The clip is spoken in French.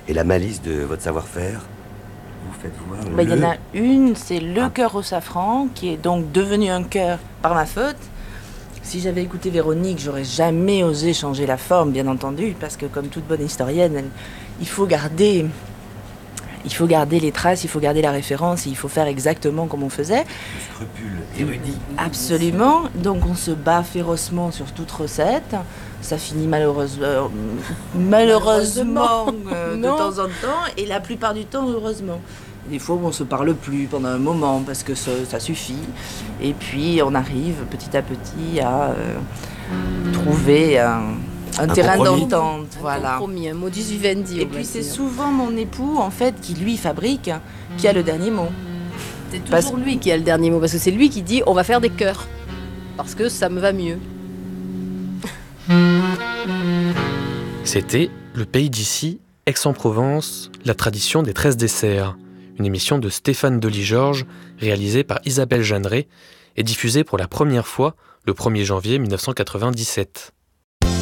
Et la malice de votre savoir-faire, vous faites voir Il y en a une, c'est le cœur au safran, qui est donc devenu un cœur par ma faute. Si j'avais écouté Véronique, j'aurais jamais osé changer la forme, bien entendu, parce que comme toute bonne historienne, il faut garder les traces, il faut garder la référence, et il faut faire exactement comme on faisait. Le scrupule érudit. Absolument. Donc on se bat férocement sur toute recette. Ça finit malheureusement de temps en temps, et la plupart du temps heureusement. Des fois où on se parle plus pendant un moment parce que ça suffit. Et puis on arrive petit à petit à trouver un terrain d'entente. Voilà. Un compromis, un modus vivendi. Et puis c'est souvent mon époux en fait qui lui fabrique, qui a le dernier mot. C'est toujours lui qui a le dernier mot parce que c'est lui qui dit on va faire des cœurs parce que ça me va mieux. C'était Le Pays d'ici, Aix-en-Provence, la tradition des 13 desserts, une émission de Stéphane Delis-Georges réalisée par Isabelle Jeanneret et diffusée pour la première fois le 1er janvier 1997.